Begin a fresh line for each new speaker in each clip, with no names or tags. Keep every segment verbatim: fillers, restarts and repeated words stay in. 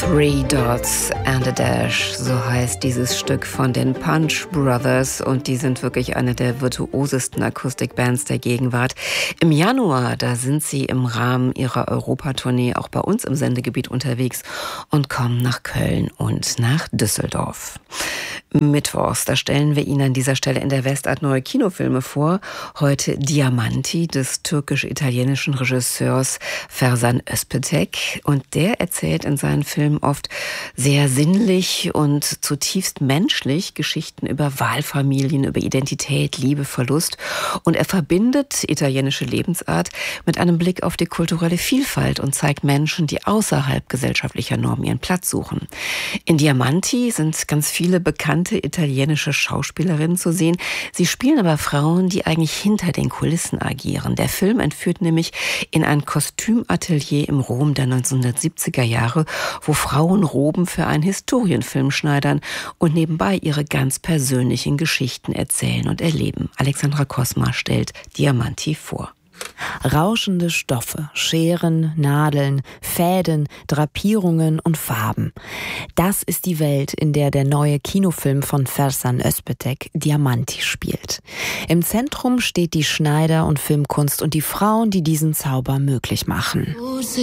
Three Dots and a Dash, so heißt dieses Stück von den Punch Brothers, und die sind wirklich eine der virtuosesten Akustikbands der Gegenwart. Im Januar, da sind sie im Rahmen ihrer Europatournee auch bei uns im Sendegebiet unterwegs und kommen nach Köln und nach Düsseldorf. Mittwochs, da stellen wir Ihnen an dieser Stelle in der Westart neue Kinofilme vor. Heute Diamanti des türkisch-italienischen Regisseurs Fersan Özpetek. Und der erzählt in seinen Filmen oft sehr sinnlich und zutiefst menschlich Geschichten über Wahlfamilien, über Identität, Liebe, Verlust. Und er verbindet italienische Lebensart mit einem Blick auf die kulturelle Vielfalt und zeigt Menschen, die außerhalb gesellschaftlicher Normen ihren Platz suchen. In Diamanti sind ganz viele bekannte italienische Schauspielerinnen zu sehen. Sie spielen aber Frauen, die eigentlich hinter den Kulissen agieren. Der Film entführt nämlich in ein Kostümatelier im Rom der neunzehnhundertsiebziger Jahre, wo Frauen Roben für einen Historienfilm schneidern und nebenbei ihre ganz persönlichen Geschichten erzählen und erleben. Alexandra Kosma stellt Diamanti vor.
Rauschende Stoffe, Scheren, Nadeln, Fäden, Drapierungen und Farben. Das ist die Welt, in der der neue Kinofilm von Fersan Özpetek Diamanti spielt. Im Zentrum steht die Schneider- und Filmkunst und die Frauen, die diesen Zauber möglich machen.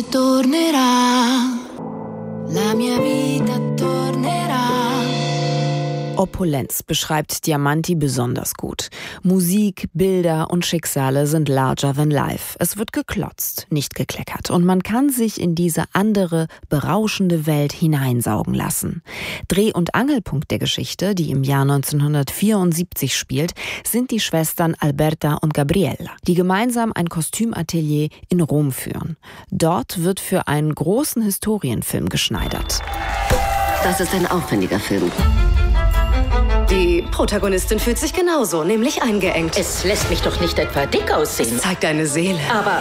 Opulenz beschreibt Diamanti besonders gut. Musik, Bilder und Schicksale sind larger than life. Es wird geklotzt, nicht gekleckert. Und man kann sich in diese andere, berauschende Welt hineinsaugen lassen. Dreh- und Angelpunkt der Geschichte, die im Jahr neunzehnhundertvierundsiebzig spielt, sind die Schwestern Alberta und Gabriella, die gemeinsam ein Kostümatelier in Rom führen. Dort wird für einen großen Historienfilm geschneidert.
Das ist ein aufwendiger Film. Die Protagonistin fühlt sich genauso, nämlich eingeengt.
Es lässt mich doch nicht etwa dick aussehen.
Es zeigt eine Seele.
Aber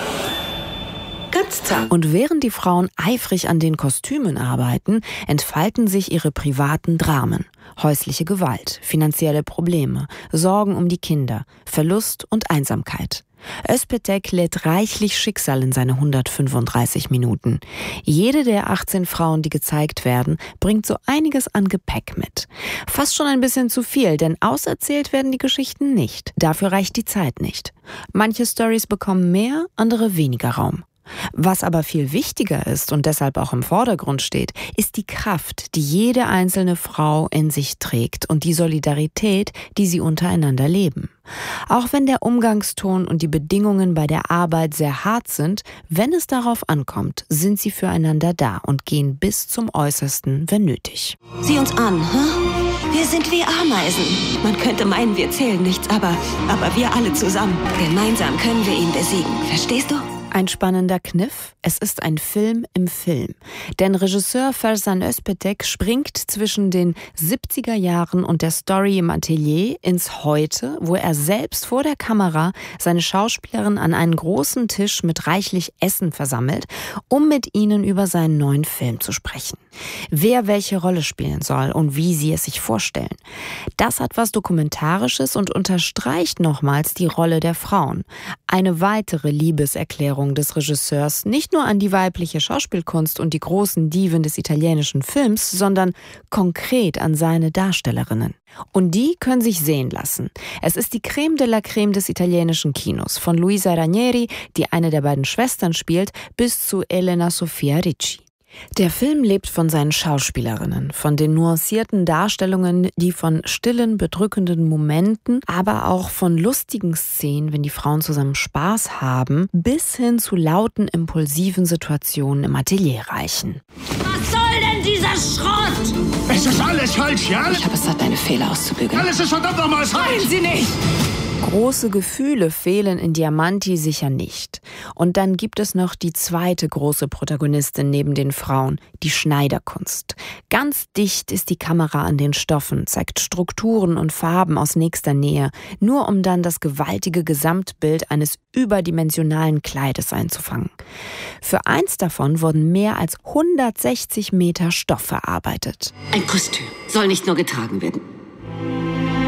ganz zart.
Und während die Frauen eifrig an den Kostümen arbeiten, entfalten sich ihre privaten Dramen. Häusliche Gewalt, finanzielle Probleme, Sorgen um die Kinder, Verlust und Einsamkeit. Özpetek lädt reichlich Schicksal in seine hundertfünfunddreißig Minuten. Jede der achtzehn Frauen, die gezeigt werden, bringt so einiges an Gepäck mit. Fast schon ein bisschen zu viel, denn auserzählt werden die Geschichten nicht. Dafür reicht die Zeit nicht. Manche Storys bekommen mehr, andere weniger Raum. Was aber viel wichtiger ist und deshalb auch im Vordergrund steht, ist die Kraft, die jede einzelne Frau in sich trägt und die Solidarität, die sie untereinander leben. Auch wenn der Umgangston und die Bedingungen bei der Arbeit sehr hart sind, wenn es darauf ankommt, sind sie füreinander da und gehen bis zum Äußersten, wenn nötig.
Sieh uns an, hm? Wir sind wie Ameisen. Man könnte meinen, wir zählen nichts, aber, aber wir alle zusammen. Gemeinsam können wir ihn besiegen, verstehst du?
Ein spannender Kniff, es ist ein Film im Film. Denn Regisseur Fersan Özpetek springt zwischen den siebziger Jahren und der Story im Atelier ins Heute, wo er selbst vor der Kamera seine Schauspielerin an einen großen Tisch mit reichlich Essen versammelt, um mit ihnen über seinen neuen Film zu sprechen. Wer welche Rolle spielen soll und wie sie es sich vorstellen. Das hat was Dokumentarisches und unterstreicht nochmals die Rolle der Frauen. Eine weitere Liebeserklärung des Regisseurs nicht nur an die weibliche Schauspielkunst und die großen Diven des italienischen Films, sondern konkret an seine Darstellerinnen. Und die können sich sehen lassen. Es ist die Creme de la Creme des italienischen Kinos, von Luisa Ranieri, die eine der beiden Schwestern spielt, bis zu Elena Sofia Ricci. Der Film lebt von seinen Schauspielerinnen, von den nuancierten Darstellungen, die von stillen, bedrückenden Momenten, aber auch von lustigen Szenen, wenn die Frauen zusammen Spaß haben, bis hin zu lauten, impulsiven Situationen im Atelier reichen.
Was soll denn dieser Schrott?
Es ist alles falsch, ja?
Ich habe es satt, deine Fehler auszubügeln.
Alles ist verdammt nochmal falsch!
Nein, sie nicht!
Große Gefühle fehlen in Diamanti sicher nicht. Und dann gibt es noch die zweite große Protagonistin neben den Frauen, die Schneiderkunst. Ganz dicht ist die Kamera an den Stoffen, zeigt Strukturen und Farben aus nächster Nähe, nur um dann das gewaltige Gesamtbild eines überdimensionalen Kleides einzufangen. Für eins davon wurden mehr als hundertsechzig Meter Stoff verarbeitet.
Ein Kostüm soll nicht nur getragen werden.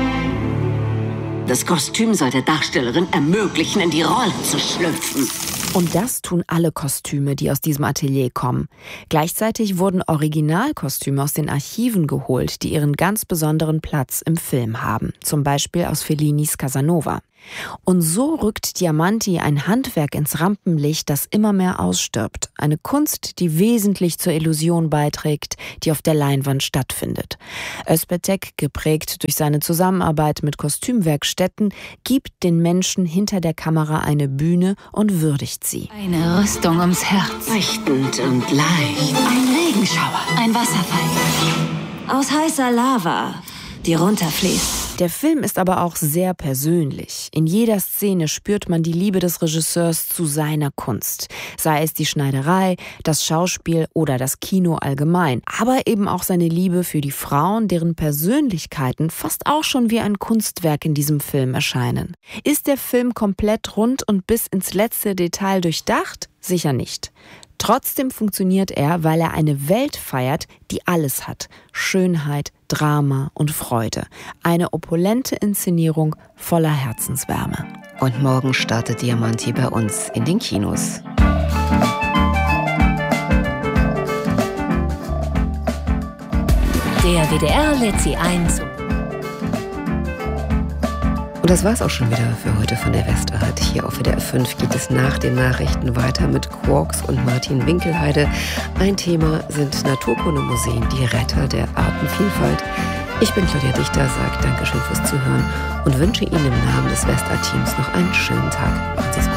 Das Kostüm soll der Darstellerin ermöglichen, in die Rolle zu schlüpfen.
Und das tun alle Kostüme, die aus diesem Atelier kommen. Gleichzeitig wurden Originalkostüme aus den Archiven geholt, die ihren ganz besonderen Platz im Film haben. Zum Beispiel aus Fellinis Casanova. Und so rückt Diamanti ein Handwerk ins Rampenlicht, das immer mehr ausstirbt. Eine Kunst, die wesentlich zur Illusion beiträgt, die auf der Leinwand stattfindet. Özpetek, geprägt durch seine Zusammenarbeit mit Kostümwerkstätten, gibt den Menschen hinter der Kamera eine Bühne und würdigt sie.
Eine Rüstung ums Herz.
Leuchtend und leicht. Ein Regenschauer.
Ein Wasserfall.
Aus heißer Lava, die runterfließt.
Der Film ist aber auch sehr persönlich. In jeder Szene spürt man die Liebe des Regisseurs zu seiner Kunst. Sei es die Schneiderei, das Schauspiel oder das Kino allgemein. Aber eben auch seine Liebe für die Frauen, deren Persönlichkeiten fast auch schon wie ein Kunstwerk in diesem Film erscheinen. Ist der Film komplett rund und bis ins letzte Detail durchdacht? Sicher nicht. Trotzdem funktioniert er, weil er eine Welt feiert, die alles hat. Schönheit, Drama und Freude. Eine opulente Inszenierung voller Herzenswärme.
Und morgen startet Diamanti bei uns in den Kinos.
Der W D R lädt Sie ein zum
Und das war's auch schon wieder für heute von der Westart. Hier auf W D R fünf geht es nach den Nachrichten weiter mit Quarks und Martin Winkelheide. Ein Thema sind Naturkundemuseen, die Retter der Artenvielfalt. Ich bin Claudia Dichter, sage Dankeschön fürs Zuhören und wünsche Ihnen im Namen des Westart-Teams noch einen schönen Tag. Machen Sie es gut.